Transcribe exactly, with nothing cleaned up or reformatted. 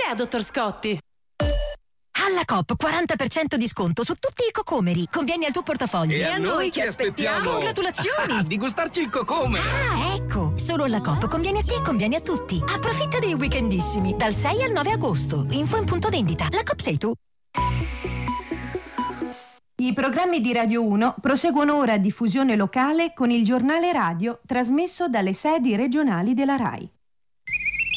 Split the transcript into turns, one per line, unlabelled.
è, dottor Scotti?
Alla Coop quaranta per cento di sconto su tutti i cocomeri. Conviene al tuo portafoglio.
E, e a noi che aspettiamo?
Congratulazioni!
Di gustarci il cocomero.
Ah, ecco! Solo alla Coop conviene a te e conviene a tutti. Approfitta dei weekendissimi dal sei al nove agosto. Info in punto vendita. La Coop sei tu.
I programmi di Radio uno proseguono ora a diffusione locale con il giornale radio trasmesso dalle sedi regionali della RAI.